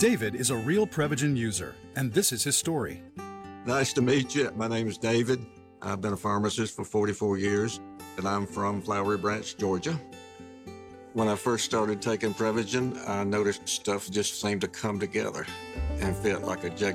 David is a real Prevagen user, and this is his story. Nice to meet you. My name is David. I've been a pharmacist for 44 years, and I'm from Flowery Branch, Georgia. When I first started taking Prevagen, I noticed stuff just seemed to come together and fit like a